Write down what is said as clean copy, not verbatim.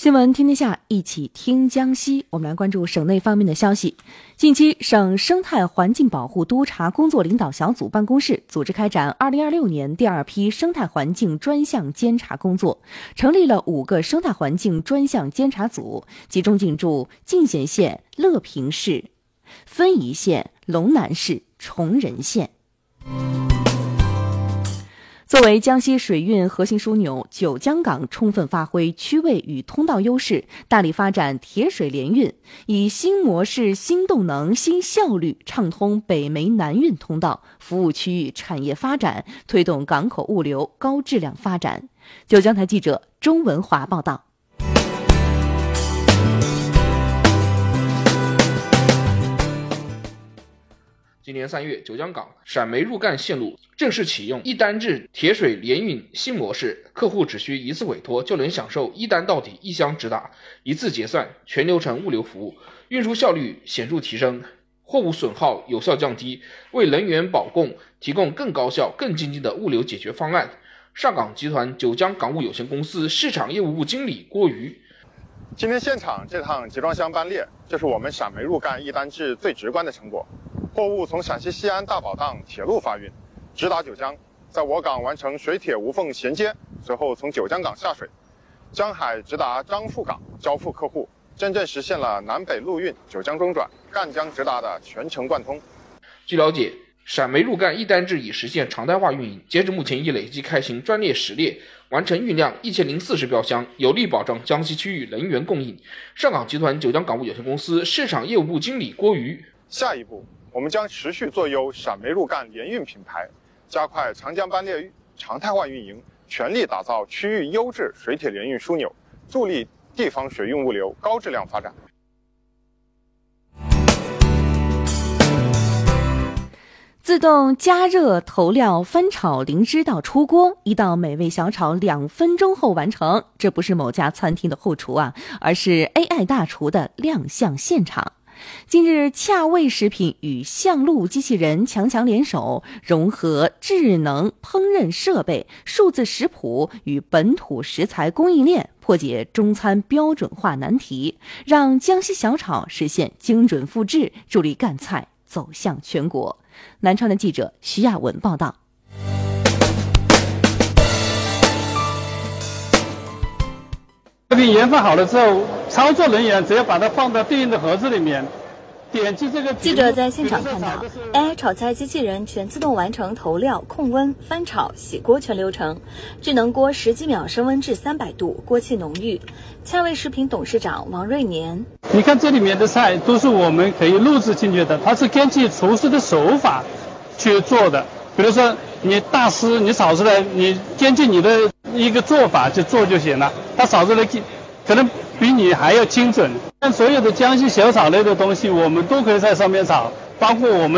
新闻听天下，一起听江西。我们来关注省内方面的消息。近期，省生态环境保护督察工作领导小组办公室组织开展2026年第二批生态环境专项监察工作，成立了5个生态环境专项监察组，集中进驻进贤县、乐平市、分宜县、龙南市、崇仁县。作为江西水运核心枢纽，九江港充分发挥区位与通道优势，大力发展铁水联运，以新模式、新动能、新效率畅通北煤南运通道，服务区域产业发展，推动港口物流高质量发展。九江台记者钟文华报道。 今年3月，九江港陕煤入赣线路正式启用一单制铁水联运新模式，客户只需一次委托就能享受一单到底、一箱直达、一次结算、全流程物流服务，运输效率显著提升，货物损耗有效降低，为能源保供提供更高效、更经济的物流解决方案。上港集团九江港务有限公司市场业务部经理郭瑜： 今天现场这趟集装箱班列，就是我们陕煤入赣一单制最直观的成果。货物从陕西西安大保档铁路发运，直达九江，在我港完成水铁无缝衔接，随后从九江港下水，江海直达漳浦港交付客户，真正实现了南北陆运、九江中转、赣江直达的全程贯通。 据了解，陕煤入赣一单制已实现常态化运营，截至目前已累计开行专列10列，完成运量1040标箱，有力保障江西区域能源供应。上港集团九江港务有限公司市场业务部经理郭瑜： 下一步，我们将持续做优陕煤入赣联运品牌，加快长江班列常态化运营，全力打造区域优质水铁联运枢纽，助力地方水运物流高质量发展。 自动加热投料翻炒灵芝到出锅，一道美味小炒2分钟后完成。这不是某家餐厅的后厨啊，而是 AI 大厨的亮相现场。近日，恰味食品与象鹿机器人强联手，融合智能烹饪设备、数字食谱与本土食材供应链，破解中餐标准化难题，让江西小炒实现精准复制，助力赣菜走向全国。南川的记者徐亚文报道。 食品研发好了之后，操作人员只要把它放到对应的盒子里面，点击这个。 记者在现场看到 AI 炒菜机器人全自动完成投料、控温、翻炒、洗锅全流程，智能锅10几秒升温至300度，锅气浓郁。恰味食品董事长王瑞年： 你看这里面的菜都是我们可以录制进去的，它是根据厨师的手法去做的。比如说你大师你炒出来，你根据你的一个做法去做就行了，它炒出来可能比你还要精准。但所有的江西小炒类的东西，我们都可以在上面炒，包括我们